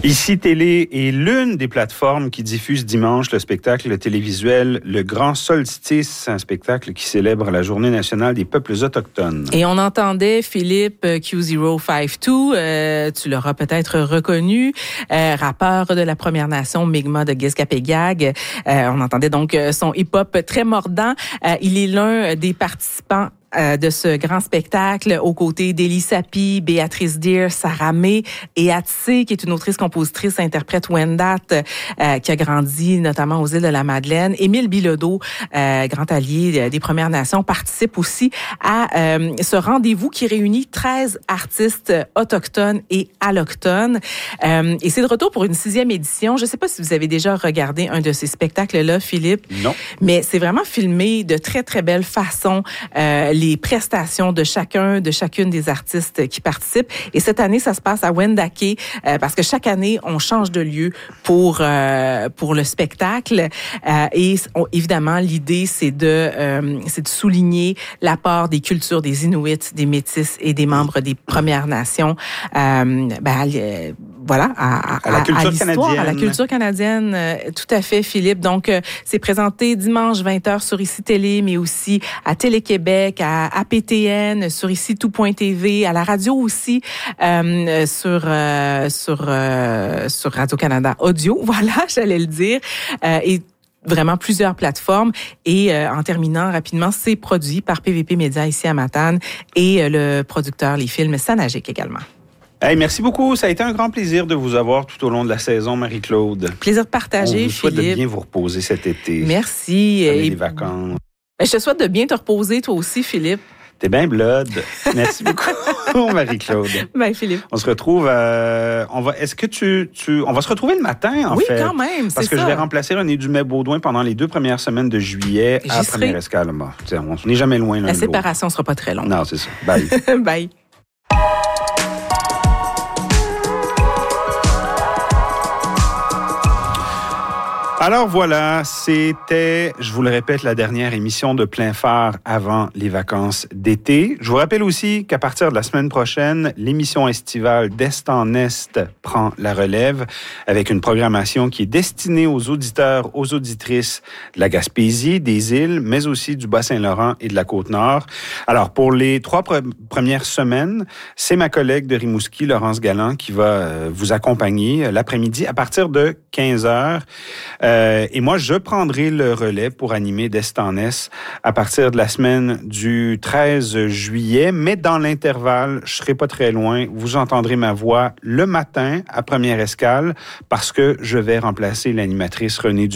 Ici Télé est l'une des plateformes qui diffuse dimanche le spectacle télévisuel Le Grand Solstice, un spectacle qui célèbre la Journée nationale des peuples autochtones. Et on entendait Philippe Q052, tu l'auras peut-être reconnu, rappeur de la Première Nation Mi'kmaq de Guiskapéguag. On entendait donc son hip-hop très mordant. Il est l'un des participants de ce grand spectacle aux côtés d'Élie Sapi, Béatrice Deer, Sarah May et Atsé, qui est une autrice-compositrice, interprète Wendat, qui a grandi notamment aux îles de la Madeleine. Émile Bilodeau, grand allié des Premières Nations, participe aussi à ce rendez-vous qui réunit 13 artistes autochtones et allochtones. Et c'est de retour pour une 6e édition. Je ne sais pas si vous avez déjà regardé un de ces spectacles-là, Philippe. Non. Mais c'est vraiment filmé de très, très belle façon. Les prestations de chacune des artistes qui participent. Et cette année, ça se passe à Wendake, parce que chaque année, on change de lieu pour le spectacle. Évidemment, l'idée, c'est de souligner l'apport des cultures des Inuits, des Métis et des membres des Premières Nations. Voilà, à la culture canadienne. À la culture canadienne, tout à fait, Philippe. Donc, c'est présenté dimanche 20h sur Ici Télé, mais aussi à Télé-Québec, à APTN, sur Ici Tout.tv, à la radio aussi, sur Radio-Canada Audio, voilà, j'allais le dire. Et vraiment plusieurs plateformes. Et en terminant rapidement, c'est produit par PVP Média ici à Matane et le producteur, les films Sanagic également. Hey, merci beaucoup. Ça a été un grand plaisir de vous avoir tout au long de la saison, Marie-Claude. Plaisir de partager, Philippe. On vous souhaite de bien vous reposer cet été. Merci. Prenez des vacances. Je te souhaite de bien te reposer, toi aussi, Philippe. T'es bien blood. Merci beaucoup, Marie-Claude. Bye, Philippe. On se retrouve. On va se retrouver le matin, en fait. Oui, quand même. Parce que je vais remplacer René Dumais-Baudouin pendant les 2 premières semaines de juillet à Première Escale. Bon, on n'est jamais loin l'un de l'autre. La séparation ne sera pas très longue. Non, c'est ça. Bye. Bye. Alors voilà, c'était, je vous le répète, la dernière émission de Plein Phare avant les vacances d'été. Je vous rappelle aussi qu'à partir de la semaine prochaine, l'émission estivale d'Est en Est prend la relève avec une programmation qui est destinée aux auditeurs, aux auditrices de la Gaspésie, des îles, mais aussi du Bas-Saint-Laurent et de la Côte-Nord. Alors, pour les 3 premières semaines, c'est ma collègue de Rimouski, Laurence Galland, qui va vous accompagner l'après-midi à partir de 15h. Et moi, je prendrai le relais pour animer d'Est en Est à partir de la semaine du 13 juillet. Mais dans l'intervalle, je serai pas très loin. Vous entendrez ma voix le matin à Première Escale parce que je vais remplacer l'animatrice Renée